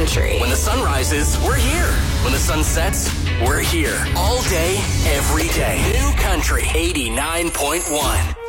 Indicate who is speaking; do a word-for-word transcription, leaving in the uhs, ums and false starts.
Speaker 1: country.
Speaker 2: When the sun rises, we're here. When the sun sets, we're here. All day, every day. New Country eighty-nine point one.